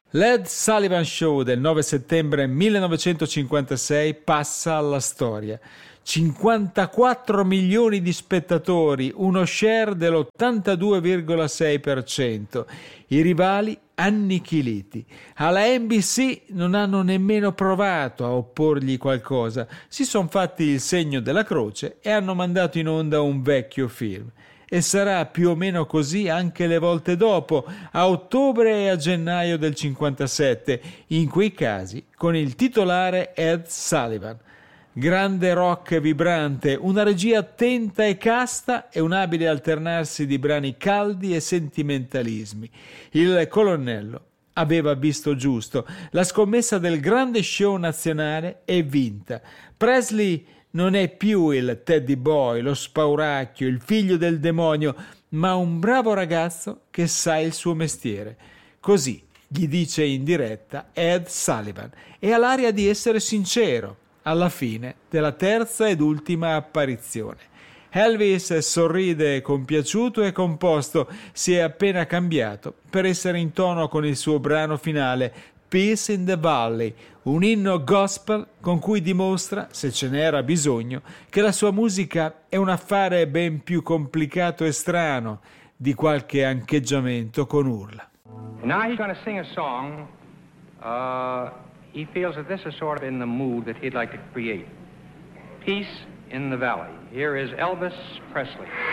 L'Ed Sullivan Show del 9 settembre 1956 passa alla storia. 54 milioni di spettatori, uno share dell'82,6%. I rivali annichiliti. Alla NBC non hanno nemmeno provato a opporgli qualcosa. Si sono fatti il segno della croce e hanno mandato in onda un vecchio film. E sarà più o meno così anche le volte dopo, a ottobre e a gennaio del 57, in quei casi con il titolare Ed Sullivan. Grande rock vibrante, una regia attenta e casta e un abile alternarsi di brani caldi e sentimentalismi. Il colonnello aveva visto giusto. La scommessa del grande show nazionale è vinta. Presley non è più il Teddy Boy, lo spauracchio, il figlio del demonio, ma un bravo ragazzo che sa il suo mestiere. Così gli dice in diretta Ed Sullivan e ha l'aria di essere sincero alla fine della terza ed ultima apparizione. Elvis sorride compiaciuto e composto, si è appena cambiato per essere in tono con il suo brano finale Peace in the Valley, un inno gospel con cui dimostra, se ce n'era bisogno, che la sua musica è un affare ben più complicato e strano di qualche ancheggiamento con urla. Now he's going to sing a song. He feels that this is sort of in the mood that he'd like to create. Peace in the Valley. Here is Elvis Presley.